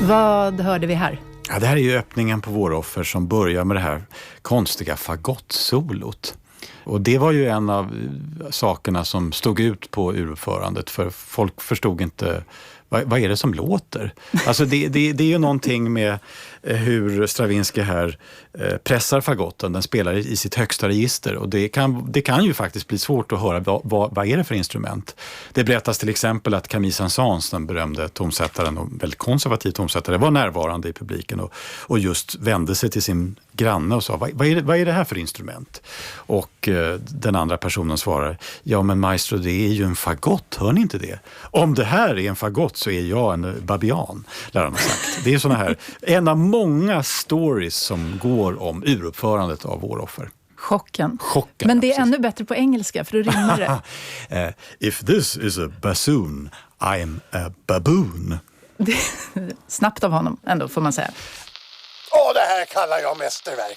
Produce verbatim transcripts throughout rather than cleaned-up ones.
Vad hörde vi här? Ja, det här är ju öppningen på Våroffer som börjar med det här konstiga fagottsolot. Och det var ju en av sakerna som stod ut på uruppförandet, för folk förstod inte vad, vad är det som låter. Alltså det, det, det är ju någonting med hur Stravinsky här pressar fagotten. Den spelar i sitt högsta register och det kan, det kan ju faktiskt bli svårt att höra vad, vad, vad är det för instrument. Det berättas till exempel att Camille Saint-Saëns, den berömde tonsättaren och väldigt konservativ tonsättare, var närvarande i publiken och, och just vände sig till sin granne och sa, vad, vad, är det, vad är det här för instrument? Och eh, den andra personen svarar, ja men maestro, det är ju en fagott, hör ni inte det? Om det här är en fagott så är jag en babian, lär han ha sagt. Det är såna här, en av många stories som går om uruppförandet av Våroffer. Chocken. Chocken. Men det är precis. ännu bättre på engelska, för då rimmar det. uh, if this is a bassoon, I'm a baboon. Det snabbt av honom ändå, får man säga. Åh, det här kallar jag mästerverk.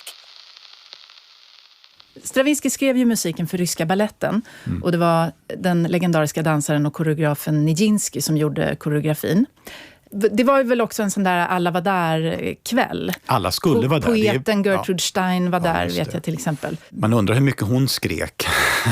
Stravinsky skrev ju musiken för ryska balletten. Mm. Och det var den legendariska dansaren och koreografen Nijinsky som gjorde koreografin. Det var ju väl också en sån där alla var där-kväll. Alla skulle vara där. Poeten Gertrude ja. Stein var ja, där, vet jag till exempel. Man undrar hur mycket hon skrek.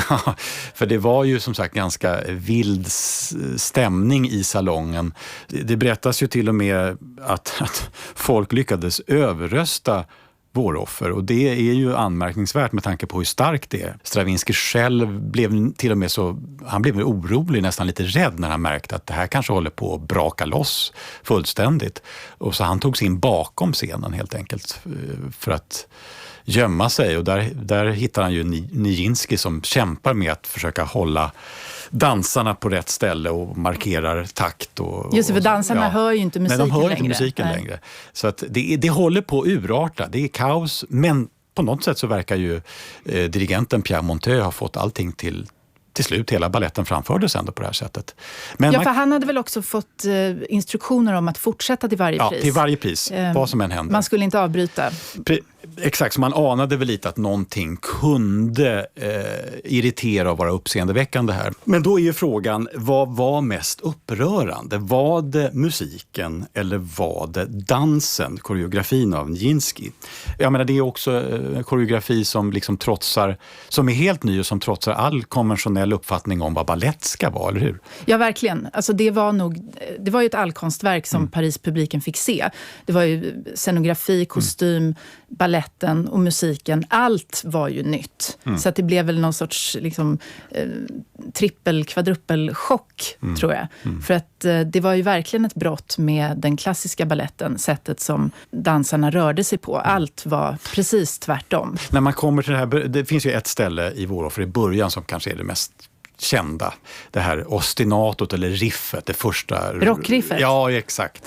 För det var ju som sagt ganska vild stämning i salongen. Det berättas ju till och med att, att folk lyckades överrösta Våroffer, och det är ju anmärkningsvärt med tanke på hur starkt det är. Stravinsky själv blev till och med så, han blev orolig, nästan lite rädd när han märkte att det här kanske håller på att braka loss fullständigt. Och så han tog sig in bakom scenen helt enkelt för att gömma sig, och där, där hittar han ju Nijinsky som kämpar med att försöka hålla dansarna på rätt ställe och markerar takt. Och, Just det, för dansarna ja. hör ju inte musiken längre. Nej, de hör längre. inte musiken Nej. längre. Så att det, det håller på att urarta. Det är kaos, men på något sätt så verkar ju eh, dirigenten Pierre Monteux ha fått allting till till slut. Hela balletten framfördes ändå på det här sättet. Men ja, man, för han hade väl också fått eh, instruktioner om att fortsätta till varje ja, pris. till varje pris, eh, vad som än händer. Man skulle inte avbryta. Pre- Exakt, så man anade väl lite att någonting kunde eh, irritera och vara uppseendeväckande här. Men då är ju frågan, vad var mest upprörande? Var det musiken eller var det dansen, koreografin av Nijinsky? Jag menar, det är också en koreografi som liksom trotsar, som är helt ny och som trotsar all konventionell uppfattning om vad ballett ska vara, eller hur? Ja, verkligen. Alltså det var nog, det var ju ett allkonstverk som mm. Paris-publiken fick se. Det var ju scenografi, kostym, mm. balletten och musiken. Allt var ju nytt. Mm. Så att det blev väl någon sorts liksom, eh, trippel, kvadruppel chock, mm. tror jag. Mm. För att eh, det var ju verkligen ett brott med den klassiska balletten, sättet som dansarna rörde sig på. Allt var precis tvärtom. När man kommer till det här, det finns ju ett ställe i Våroffer i början som kanske är det mest kända. Det här ostinatot eller riffet, det första... Rockriffet? Ja, exakt.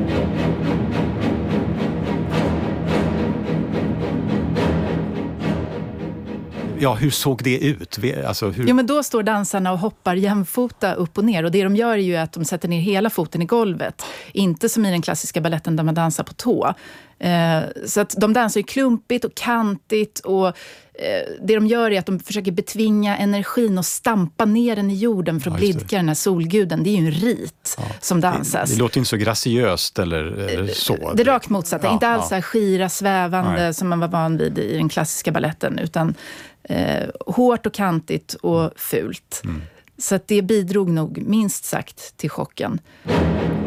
Ja, hur såg det ut? Alltså, hur... Jo, men då står dansarna och hoppar jämfota upp och ner. Och det de gör är ju att de sätter ner hela foten i golvet. Inte som i den klassiska balletten där man dansar på tå. Eh, så att de dansar ju klumpigt och kantigt. Och eh, det de gör är att de försöker betvinga energin och stampa ner den i jorden för att ja, blidka den här solguden. Det är ju en rit ja. som dansas. Det, det låter inte så graciöst eller, eller så. Det är rakt motsatta. Ja, inte alls ja. så här skira, svävande Nej. som man var van vid i den klassiska balletten. Utan eh, hårt och kantigt och fult. Mm. Så att det bidrog nog minst sagt till chocken.